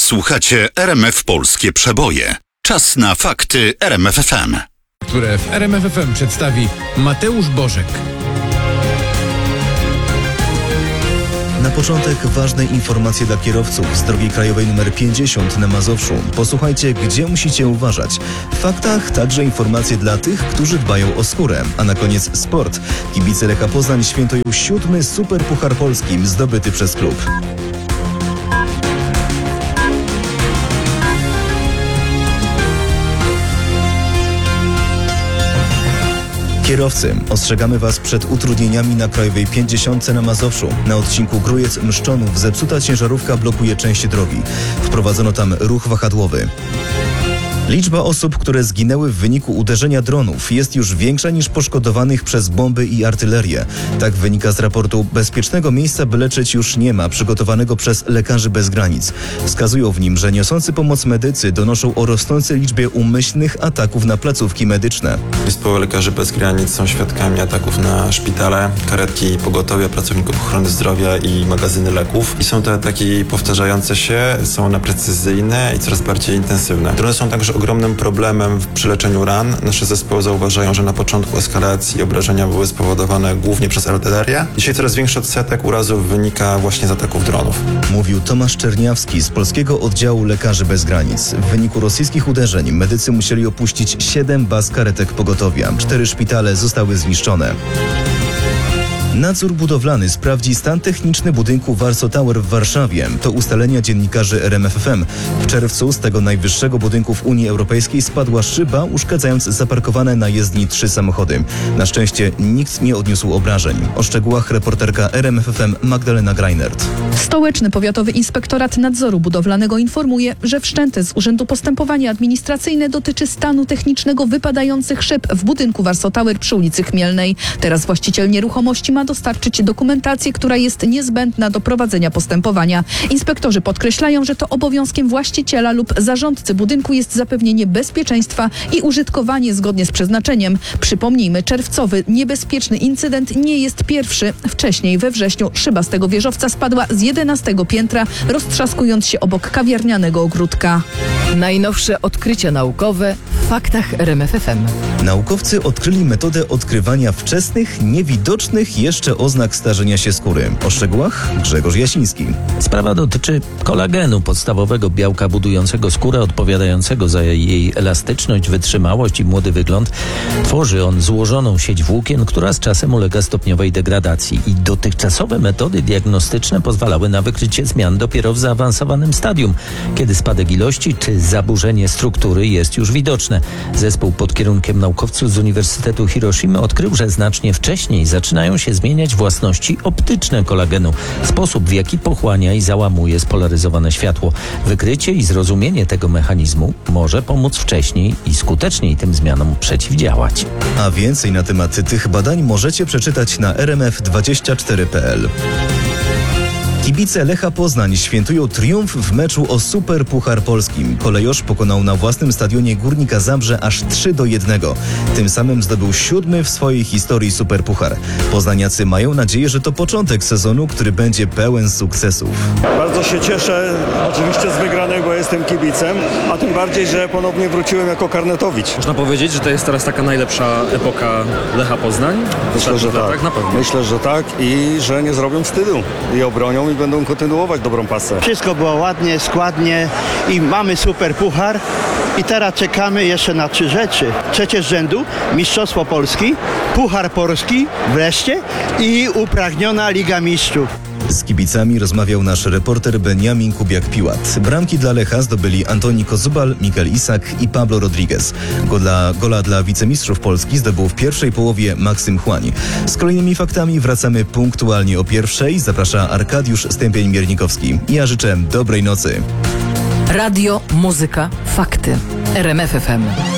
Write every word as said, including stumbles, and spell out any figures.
Słuchacie R M F Polskie Przeboje. Czas na fakty R M F F M, które w R M F F M przedstawi Mateusz Bożek. Na początek ważne informacje dla kierowców z drogi krajowej nr pięćdziesiąt na Mazowszu. Posłuchajcie, gdzie musicie uważać. W faktach także informacje dla tych, którzy dbają o skórę. A na koniec sport. Kibice Lecha Poznań świętują siódmy Superpuchar Polski zdobyty przez klub. Kierowcy, ostrzegamy Was przed utrudnieniami na krajowej pięćdziesiątce na Mazowszu. Na odcinku Grójec-Mszczonów zepsuta ciężarówka blokuje część drogi. Wprowadzono tam ruch wahadłowy. Liczba osób, które zginęły w wyniku uderzenia dronów jest już większa niż poszkodowanych przez bomby i artylerię. Tak wynika z raportu Bezpiecznego miejsca, by leczyć już nie ma, przygotowanego przez Lekarzy Bez Granic. Wskazują w nim, że niosący pomoc medycy donoszą o rosnącej liczbie umyślnych ataków na placówki medyczne. Zespoły Lekarzy Bez Granic są świadkami ataków na szpitale, karetki pogotowia, pracowników ochrony zdrowia i magazyny leków. I są to ataki powtarzające się, są one precyzyjne i coraz bardziej intensywne. Drony są także ogromnym problemem przy leczeniu ran. Nasze zespoły zauważają, że na początku eskalacji obrażenia były spowodowane głównie przez artylerię. Dzisiaj coraz większy odsetek urazów wynika właśnie z ataków dronów. Mówił Tomasz Czerniawski z Polskiego Oddziału Lekarzy Bez Granic. W wyniku rosyjskich uderzeń medycy musieli opuścić siedem baz karetek pogotowia. Cztery szpitale zostały zniszczone. Nadzór budowlany sprawdzi stan techniczny budynku Warsaw Tower w Warszawie. To ustalenia dziennikarzy R M F F M. W czerwcu z tego najwyższego budynku w Unii Europejskiej spadła szyba, uszkadzając zaparkowane na jezdni trzy samochody. Na szczęście nikt nie odniósł obrażeń. O szczegółach reporterka R M F F M Magdalena Greinert. Stołeczny Powiatowy Inspektorat Nadzoru Budowlanego informuje, że wszczęte z Urzędu Postępowanie Administracyjne dotyczy stanu technicznego wypadających szyb w budynku Warsaw Tower przy ulicy Chmielnej. Teraz właściciel nieruchomości ma dostarczyć dokumentację, która jest niezbędna do prowadzenia postępowania. Inspektorzy podkreślają, że to obowiązkiem właściciela lub zarządcy budynku jest zapewnienie bezpieczeństwa i użytkowanie zgodnie z przeznaczeniem. Przypomnijmy, czerwcowy niebezpieczny incydent nie jest pierwszy. Wcześniej we wrześniu szyba z tego wieżowca spadła z jedenastego piętra, roztrzaskując się obok kawiarnianego ogródka. Najnowsze odkrycia naukowe w faktach R M F F M. Naukowcy odkryli metodę odkrywania wczesnych, niewidocznych jeszcze oznak starzenia się skóry. O szczegółach Grzegorz Jasiński. Sprawa dotyczy kolagenu, podstawowego białka budującego skórę, odpowiadającego za jej elastyczność, wytrzymałość i młody wygląd. Tworzy on złożoną sieć włókien, która z czasem ulega stopniowej degradacji. I dotychczasowe metody diagnostyczne pozwalały na wykrycie zmian dopiero w zaawansowanym stadium, kiedy spadek ilości czy zaburzenie struktury jest już widoczne. Zespół pod kierunkiem naukowców z Uniwersytetu Hiroshimy odkrył, że znacznie wcześniej zaczynają się zmieniać własności optyczne kolagenu, sposób, w jaki pochłania i załamuje spolaryzowane światło. Wykrycie i zrozumienie tego mechanizmu może pomóc wcześniej i skuteczniej tym zmianom przeciwdziałać. A więcej na temat tych badań możecie przeczytać na r m f dwadzieścia cztery kropka p l. Kibice Lecha Poznań świętują triumf w meczu o Superpuchar Polski. Kolejorz pokonał na własnym stadionie Górnika Zabrze aż trzy do jednego. Tym samym zdobył siódmy w swojej historii Superpuchar. Poznaniacy mają nadzieję, że to początek sezonu, który będzie pełen sukcesów. Bardzo się cieszę oczywiście z wygranej, bo jestem kibicem, a tym bardziej, że ponownie wróciłem jako karnetowicz. Można powiedzieć, że to jest teraz taka najlepsza epoka Lecha Poznań? Myślę, że tak. Na pewno. Myślę, że tak i że nie zrobią wstydu i obronią i będą kontynuować dobrą pasę. Wszystko było ładnie, składnie i mamy super puchar i teraz czekamy jeszcze na trzy rzeczy. Trzecie z rzędu, Mistrzostwo Polski, Puchar Polski wreszcie i upragniona Liga Mistrzów. Z kibicami rozmawiał nasz reporter Benjamin Kubiak-Piłat. Bramki dla Lecha zdobyli Antoni Kozubal, Mikel Isak i Pablo Rodriguez. Gola, gola dla wicemistrzów Polski zdobył w pierwszej połowie Maksym Chłań. Z kolejnymi faktami wracamy punktualnie o pierwszej. Zaprasza Arkadiusz Stępień-Miernikowski. Ja życzę dobrej nocy. Radio, muzyka, fakty. R M F F M.